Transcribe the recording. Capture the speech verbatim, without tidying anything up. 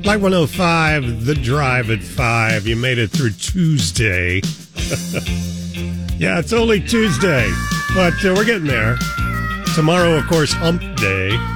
Light one oh five, The Drive at five. You made it through Tuesday. Yeah, it's only Tuesday, but uh, we're getting there. Tomorrow, of course, Hump Day.